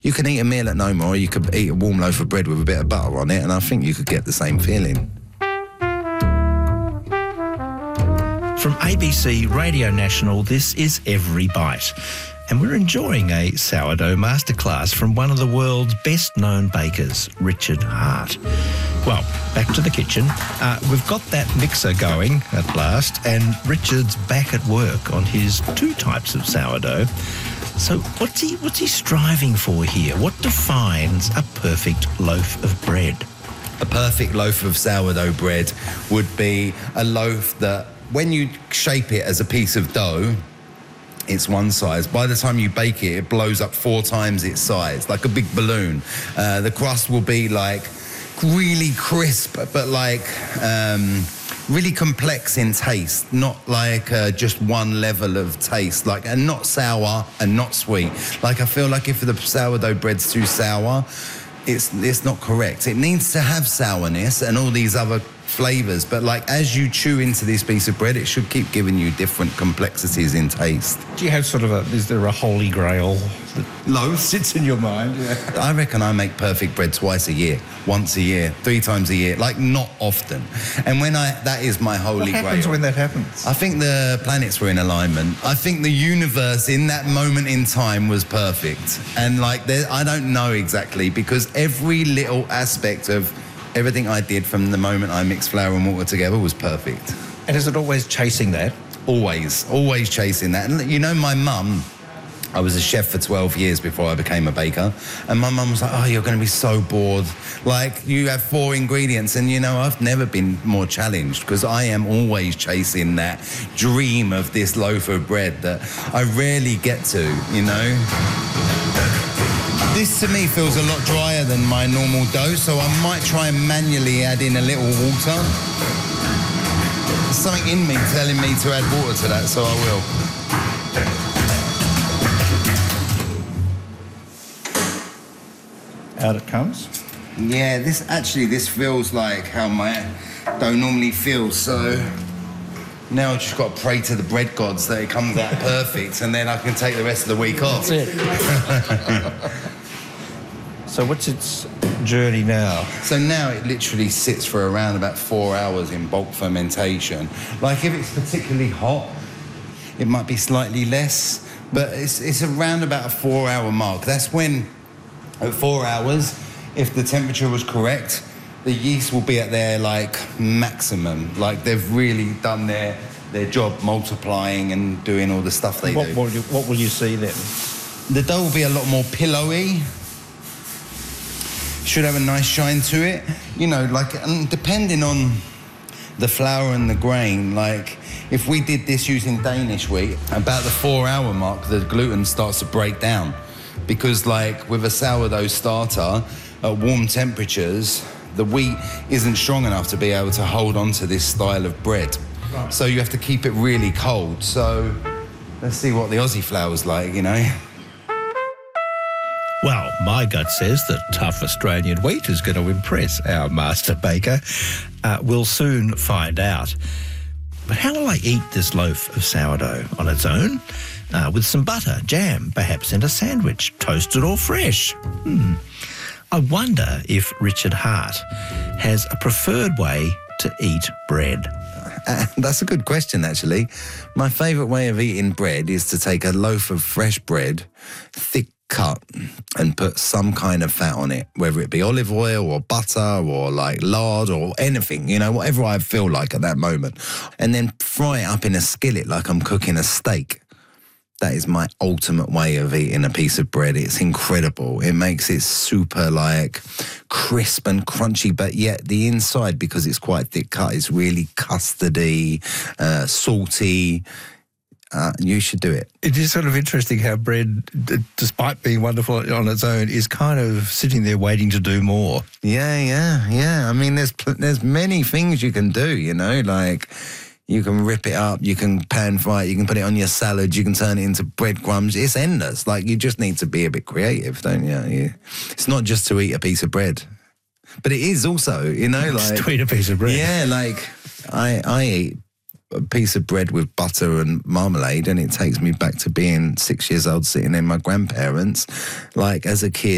You can eat a meal at Noma, or you could eat a warm loaf of bread with a bit of butter on it, and I think you could get the same feeling. From ABC Radio National, this is Every Bite. And we're enjoying a sourdough masterclass from one of the world's best-known bakers, Richard Hart. Well, back to the kitchen. We've got that mixer going at last, and Richard's back at work on his 2 types of sourdough. So what's he striving for here? What defines a perfect loaf of bread? A perfect loaf of sourdough bread would be a loaf that, when you shape it as a piece of dough, it's one size. By the time you bake it, it blows up 4 times its size, like a big balloon. The crust will be like really crisp, but like really complex in taste, not like just one level of taste, like, and not sour and not sweet. Like, I feel like if the sourdough bread's too sour, it's not correct. It needs to have sourness and all these other flavours, but like as you chew into this piece of bread, it should keep giving you different complexities in taste. Do you have is there a holy grail that loaf sits in your mind? Yeah. I reckon I make perfect bread twice a year, once a year, 3 times a year, like not often. And that is my holy grail. What happens when that happens? I think the planets were in alignment. I think the universe in that moment in time was perfect. And like, I don't know exactly, because every little aspect of everything I did from the moment I mixed flour and water together was perfect. And is it always chasing that? Always chasing that. And you know, my mum, I was a chef for 12 years before I became a baker, and my mum was like, oh, you're going to be so bored. Like, you have 4 ingredients, and you know, I've never been more challenged, because I am always chasing that dream of this loaf of bread that I rarely get to, you know? This to me feels a lot drier than my normal dough, so I might try and manually add in a little water. There's something in me telling me to add water to that, so I will. Out it comes? Yeah, this feels like how my dough normally feels, so now I've just got to pray to the bread gods that it comes out perfect, and then I can take the rest of the week off. That's it. So what's its journey now? So now it literally sits for around about 4 hours in bulk fermentation. Like, if it's particularly hot, it might be slightly less, but it's around about a 4-hour mark. That's when, at 4 hours, if the temperature was correct, the yeast will be at their, like, maximum. Like, they've really done their job multiplying and doing all the stuff they do. What will you see then? The dough will be a lot more pillowy. Should have a nice shine to it. You know, like, and depending on the flour and the grain, like, if we did this using Danish wheat, about the 4-hour mark, the gluten starts to break down. Because, like, with a sourdough starter, at warm temperatures, the wheat isn't strong enough to be able to hold on to this style of bread. Right. So you have to keep it really cold. So let's see what the Aussie flour's like, you know. Well, my gut says that tough Australian wheat is going to impress our master baker. We'll soon find out. But how will I eat this loaf of sourdough? On its own? With some butter, jam, perhaps, and a sandwich, toasted or fresh? I wonder if Richard Hart has a preferred way to eat bread. That's a good question, actually. My favourite way of eating bread is to take a loaf of fresh bread, thick cut, and put some kind of fat on it, whether it be olive oil or butter or like lard or anything, you know, whatever I feel like at that moment. And then fry it up in a skillet like I'm cooking a steak. That is my ultimate way of eating a piece of bread. It's incredible. It makes it super, like, crisp and crunchy, but yet the inside, because it's quite thick cut, is really custardy, salty. You should do it. It is sort of interesting how bread, despite being wonderful on its own, is kind of sitting there waiting to do more. Yeah. I mean, there's many things you can do, you know, like, you can rip it up, you can pan fry it, you can put it on your salad, you can turn it into breadcrumbs. It's endless. Like, you just need to be a bit creative, don't you? It's not just to eat a piece of bread. But it is also, you know, like... to eat a piece of bread. Yeah, like, I eat a piece of bread with butter and marmalade, and it takes me back to being 6 years old sitting in my grandparents', like, as a kid.